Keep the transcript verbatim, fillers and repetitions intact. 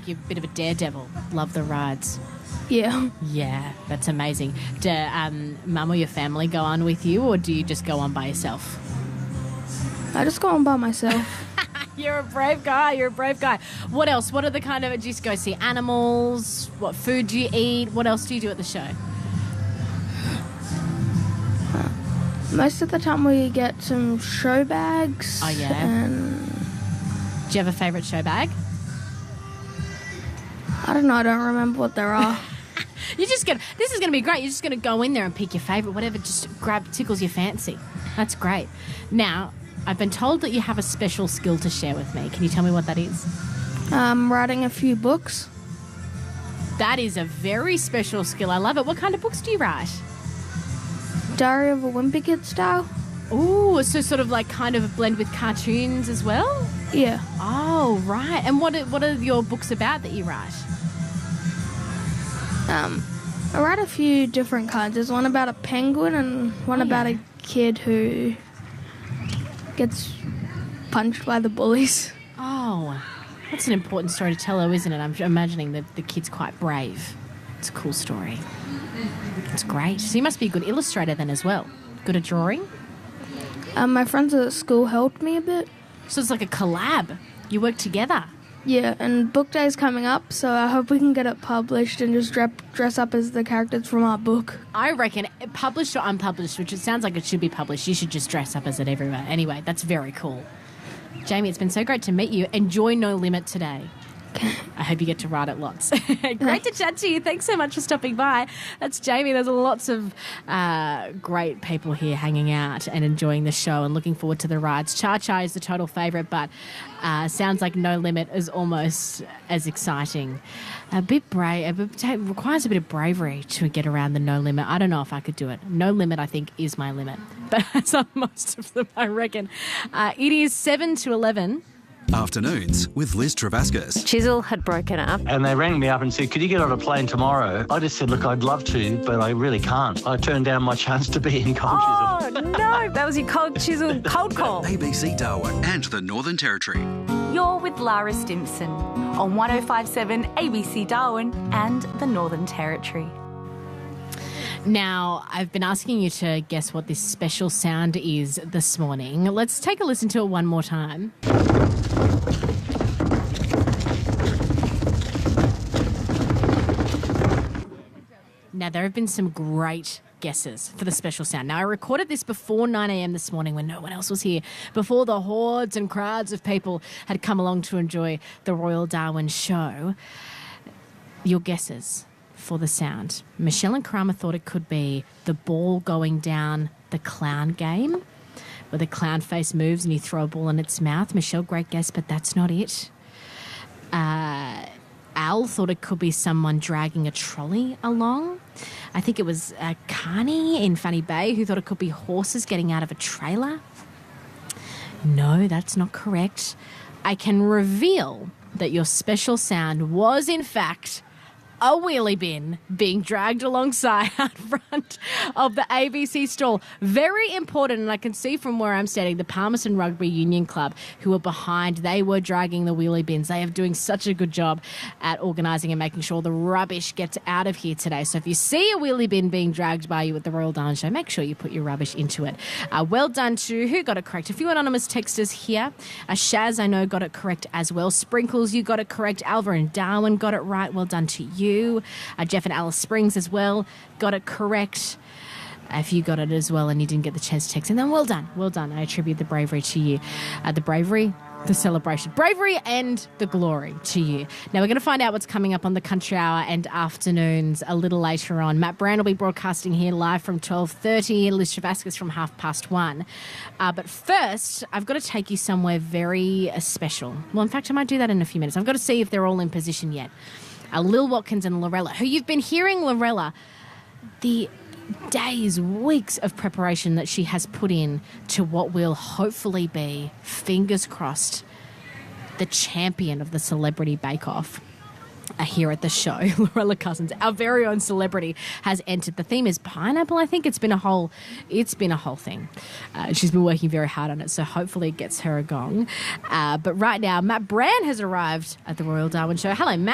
like you're a bit of a daredevil. Love the rides. Yeah. Yeah, that's amazing. Do um, mum or your family go on with you, or do you just go on by yourself? I just go on by myself. You're a brave guy. You're a brave guy. What else? What are the kind of... Do you just go see animals? What food do you eat? What else do you do at the show? Most of the time we get some show bags. Oh, yeah? And Do you have a favourite show bag? I don't know. I don't remember what there are. You're just going to... This is going to be great. You're just going to go in there and pick your favourite, whatever just grab tickles your fancy. That's great. Now, I've been told that you have a special skill to share with me. Can you tell me what that is? um, writing a few books. That is a very special skill. I love it. What kind of books do you write? Diary of a Wimpy Kid style. Ooh, so sort of like kind of a blend with cartoons as well? Yeah. Oh, right. And what are, what are your books about that you write? Um, I write a few different kinds. There's one about a penguin and one Oh, about yeah. a kid who gets punched by the bullies. Oh, that's an important story to tell, though, isn't it? I'm imagining that the kid's quite brave. It's a cool story. It's great. So you must be a good illustrator then as well. Good at drawing? Um, my friends at school helped me a bit. So it's like a collab. You work together. Yeah, and book day's coming up, so I hope we can get it published and just dress, dress up as the characters from our book. I reckon, published or unpublished, which it sounds like it should be published, you should just dress up as it everywhere. Anyway, that's very cool. Jamie, it's been so great to meet you. Enjoy No Limit today. I hope you get to ride it lots. Great to chat to you. Thanks so much for stopping by. That's Jamie. There's lots of uh, great people here hanging out and enjoying the show and looking forward to the rides. Cha Cha is the total favourite, but uh, sounds like No Limit is almost as exciting. A bit brave. It requires a bit of bravery to get around the No Limit. I don't know if I could do it. No Limit, I think, is my limit. But that's on most of them, I reckon. Uh, it is seven to eleven. Afternoons with Liz Travascus. Chisel had broken up. And they rang me up and said, could you get on a plane tomorrow? I just said, look, I'd love to, but I really can't. I turned down my chance to be in Cold Oh, Chisel. no. That was your Cold Chisel cold call. A B C Darwin and the Northern Territory. You're with Lara Stimson on one oh five point seven A B C Darwin and the Northern Territory. Now, I've been asking you to guess what this special sound is this morning. Let's take a listen to it one more time. Now, there have been some great guesses for the special sound. Now, I recorded this before nine a.m. this morning when no one else was here, before the hordes and crowds of people had come along to enjoy the Royal Darwin show. Your guesses for the sound. Michelle and Karama thought it could be the ball going down the clown game, where the clown face moves and you throw a ball in its mouth. Michelle, great guess, but that's not it. Uh, Al thought it could be someone dragging a trolley along. I think it was uh, Carney in Funny Bay who thought it could be horses getting out of a trailer. No, that's not correct. I can reveal that your special sound was, in fact, a wheelie bin being dragged alongside out front of the A B C stall. Very important, and I can see from where I'm standing, the Palmerston Rugby Union Club, who are behind, they were dragging the wheelie bins. They are doing such a good job at organising and making sure the rubbish gets out of here today. So if you see a wheelie bin being dragged by you at the Royal Darwin Show, make sure you put your rubbish into it. Uh, well done to who got it correct. A few anonymous texters here. Uh, Shaz, I know, got it correct as well. Sprinkles, you got it correct. Alva and Darwin got it right. Well done to you. You. Uh, Jeff and Alice Springs as well got it correct. Uh, if you got it as well and you didn't get the chance to text, and then well done, well done. I attribute the bravery to you. Uh, the bravery, the celebration, bravery and the glory to you. Now we're going to find out what's coming up on the Country Hour and Afternoons a little later on. Matt Brand will be broadcasting here live from twelve thirty, Liz Travascus from half past one. Uh, but first, I've got to take you somewhere very uh, special. Well, in fact, I might do that in a few minutes. I've got to see if they're all in position yet. Uh, Lil Watkins and Lorella, who you've been hearing Lorella, the days, weeks of preparation that she has put in to what will hopefully be, fingers crossed, the champion of the Celebrity Bake Off. Uh, here at the show, Lorella Cousins, our very own celebrity, has entered. The theme is pineapple. I think it's been a whole, it's been a whole thing. Uh, she's been working very hard on it, so hopefully it gets her a gong. Uh, but right now, Matt Brand has arrived at the Royal Darwin Show. Hello, Matt.